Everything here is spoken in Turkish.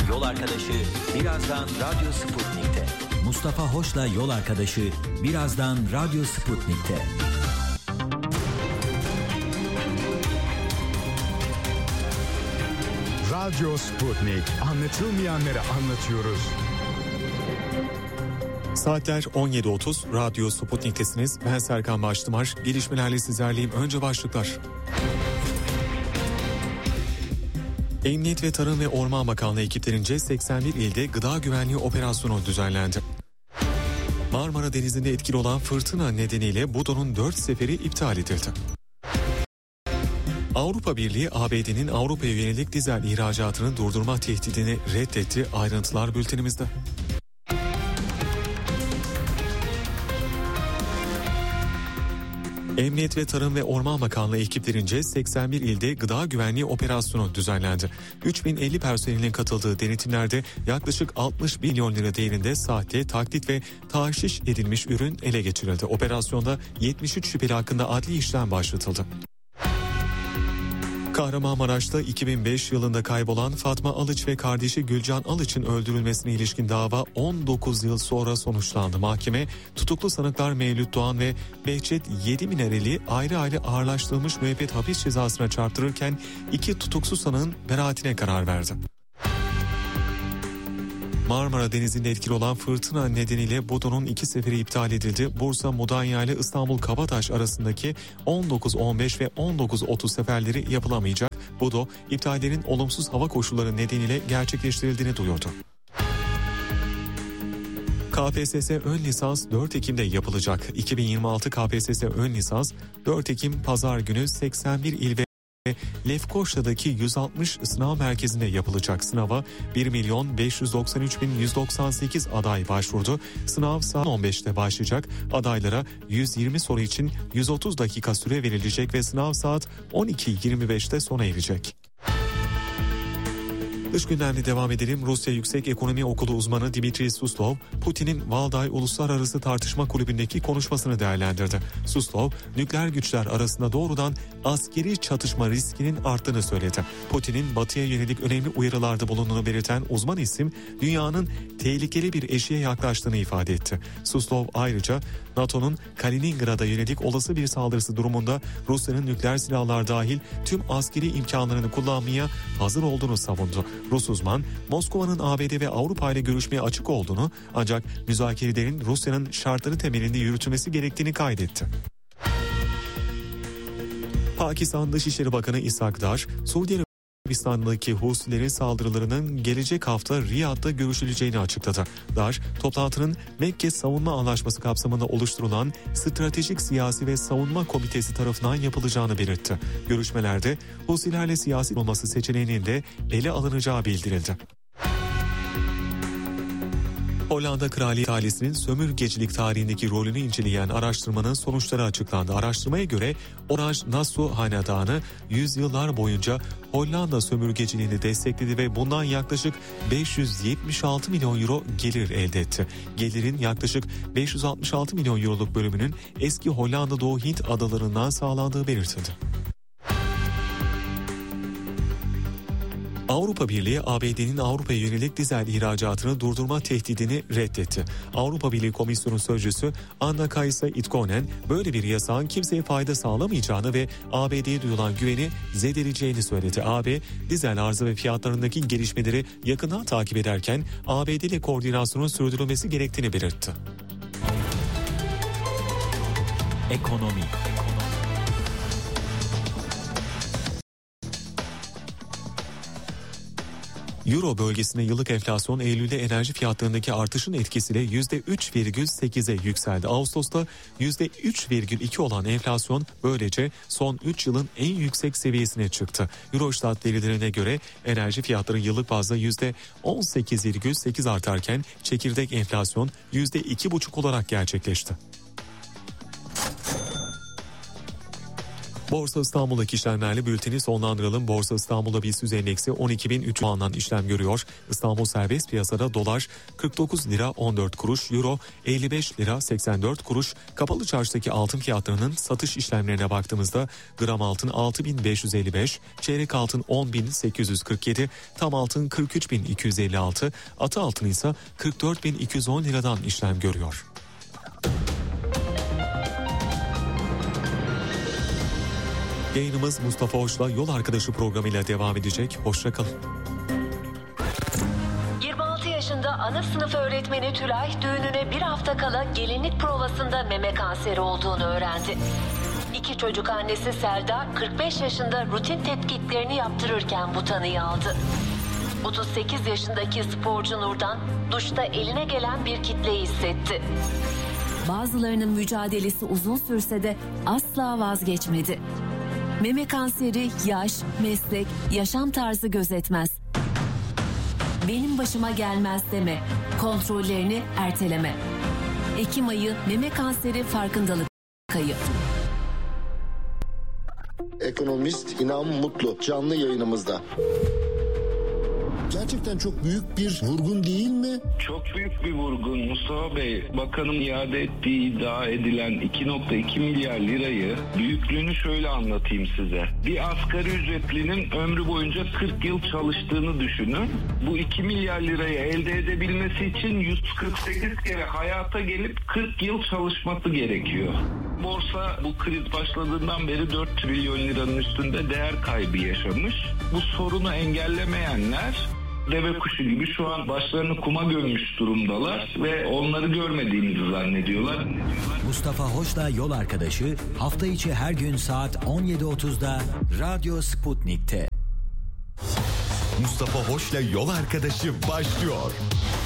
Yol Arkadaşı birazdan Radyo Sputnik'te. Mustafa Hoş'la Yol Arkadaşı birazdan Radyo Sputnik'te. Radyo Sputnik. Anlatılmayanları anlatıyoruz. Saatler 17.30. Radyo Sputnik'tesiniz. Ben Serkan Baştımar. Gelişmelerle sizlerleyim. Önce başlıklar. Emniyet ve Tarım ve Orman Bakanlığı ekiplerince 81 ilde gıda güvenliği operasyonu düzenlendi. Marmara Denizi'nde etkili olan fırtına nedeniyle Budo'nun 4 seferi iptal edildi. Avrupa Birliği, ABD'nin Avrupa'ya yönelik dizel ihracatını durdurma tehdidini reddetti. Ayrıntılar bültenimizde. Emniyet ve Tarım ve Orman Bakanlığı ekiplerince 81 ilde gıda güvenliği operasyonu düzenlendi. 3050 personelin katıldığı denetimlerde yaklaşık 60 milyon lira değerinde sahte, taklit ve tahşiş edilmiş ürün ele geçirildi. Operasyonda 73 şüpheli hakkında adli işlem başlatıldı. Kahramanmaraş'ta 2005 yılında kaybolan Fatma Alıç ve kardeşi Gülcan Alıç'ın öldürülmesine ilişkin dava 19 yıl sonra sonuçlandı. Mahkeme tutuklu sanıklar Mevlüt Doğan ve Behçet Yediminereli ayrı ayrı ağırlaştırılmış müebbet hapis cezasına çarptırırken iki tutuksuz sanığın beraatine karar verdi. Marmara Denizi'nde etkili olan fırtına nedeniyle Budo'nun 2 seferi iptal edildi. Bursa Mudanya ile İstanbul Kabataş arasındaki 19-15 ve 19-30 seferleri yapılamayacak. Budo, iptallerin olumsuz hava koşulları nedeniyle gerçekleştirildiğini duyurdu. KPSS ön lisans 4 Ekim'de yapılacak. 2026 KPSS ön lisans 4 Ekim Pazar günü 81 il ve Lefkoşa'daki 160 sınav merkezinde yapılacak. Sınava 1.593.198 aday başvurdu. Sınav saat 15'te başlayacak. Adaylara 120 soru için 130 dakika süre verilecek ve sınav saat 12.25'te sona erecek. Dış gündemle devam edelim. Rusya Yüksek Ekonomi Okulu uzmanı Dmitri Suslov, Putin'in Valday Uluslararası Tartışma Kulübü'ndeki konuşmasını değerlendirdi. Suslov, nükleer güçler arasında doğrudan askeri çatışma riskinin arttığını söyledi. Putin'in batıya yönelik önemli uyarılarda bulunduğunu belirten uzman isim, dünyanın tehlikeli bir eşiğe yaklaştığını ifade etti. Suslov ayrıca NATO'nun Kaliningrad'a yönelik olası bir saldırısı durumunda Rusya'nın nükleer silahlar dahil tüm askeri imkanlarını kullanmaya hazır olduğunu savundu. Rus uzman, Moskova'nın ABD ve Avrupa ile görüşmeye açık olduğunu ancak müzakerelerin Rusya'nın şartları temelinde yürütülmesi gerektiğini kaydetti. Pakistan Dışişleri Bakanı İshak Dar, Suudi Arabistan'daki Husilerin saldırılarının gelecek hafta Riyad'da görüşüleceğini açıkladı. Dar, toplantının Mekke Savunma Anlaşması kapsamında oluşturulan Stratejik Siyasi ve Savunma Komitesi tarafından yapılacağını belirtti. Görüşmelerde Husilerle siyasi olması seçeneğinin de ele alınacağı bildirildi. Hollanda Kraliyet ailesinin sömürgecilik tarihindeki rolünü inceleyen araştırmanın sonuçları açıklandı. Araştırmaya göre Orange Nassau hanedanı yüzyıllar boyunca Hollanda sömürgeciliğini destekledi ve bundan yaklaşık 576 milyon euro gelir elde etti. Gelirin yaklaşık 566 milyon euroluk bölümünün eski Hollanda Doğu Hint adalarından sağlandığı belirtildi. Avrupa Birliği, ABD'nin Avrupa'ya yönelik dizel ihracatını durdurma tehdidini reddetti. Avrupa Birliği Komisyonu Sözcüsü Anna-Kaisa Itkonen, böyle bir yasağın kimseye fayda sağlamayacağını ve ABD'ye duyulan güveni zedeleyeceğini söyledi. AB, dizel arzı ve fiyatlarındaki gelişmeleri yakından takip ederken ABD ile koordinasyonun sürdürülmesi gerektiğini belirtti. Ekonomi. Euro bölgesinde yıllık enflasyon Eylül'de enerji fiyatlarındaki artışın etkisiyle %3,8'e yükseldi. Ağustos'ta %3,2 olan enflasyon böylece son 3 yılın en yüksek seviyesine çıktı. Eurostat verilerine göre enerji fiyatları yıllık bazda %18,8 artarken çekirdek enflasyon %2,5 olarak gerçekleşti. Borsa İstanbul'daki işlemlerle bülteni sonlandıralım. Borsa İstanbul'da BIST endeksi 12.300 puandan işlem görüyor. İstanbul serbest piyasada dolar 49 lira 14 kuruş, euro 55 lira 84 kuruş. Kapalı çarşıdaki altın fiyatlarının satış işlemlerine baktığımızda gram altın 6.555, çeyrek altın 10.847, tam altın 43.256, atı altın ise 44.210 liradan işlem görüyor. Yayınımız Mustafa Hoş'la Yol Arkadaşı programıyla devam edecek. Hoşça kalın. 26 yaşında ana sınıf öğretmeni Tülay düğününe bir hafta kala gelinlik provasında meme kanseri olduğunu öğrendi. 2 çocuk annesi Selda 45 yaşında rutin tetkiklerini yaptırırken bu tanıyı aldı. 38 yaşındaki sporcu Nurdan duşta eline gelen bir kitleyi hissetti. Bazılarının mücadelesi uzun sürse de asla vazgeçmedi. Meme kanseri yaş, meslek, yaşam tarzı gözetmez. Benim başıma gelmez deme, kontrollerini erteleme. Ekim ayı meme kanseri farkındalık ayı. Ekonomist İnan Mutlu canlı yayınımızda. Gerçekten çok büyük bir vurgun değil mi? Çok büyük bir vurgun Mustafa Bey. Bakanın iade ettiği iddia edilen 2.2 milyar lirayı büyüklüğünü şöyle anlatayım size. Bir asgari ücretlinin ömrü boyunca 40 yıl çalıştığını düşünün. Bu 2 milyar lirayı elde edebilmesi için 148 kere hayata gelip 40 yıl çalışması gerekiyor. Borsa bu kriz başladığından beri 4 trilyon liranın üstünde değer kaybı yaşamış. Bu sorunu engellemeyenler deve kuşu gibi şu an başlarını kuma gömmüş durumdalar ve onları görmediğimizi zannediyorlar. Mustafa Hoş'la Yol Arkadaşı hafta içi her gün saat 17.30'da Radyo Sputnik'te. Mustafa Hoş'la Yol Arkadaşı başlıyor.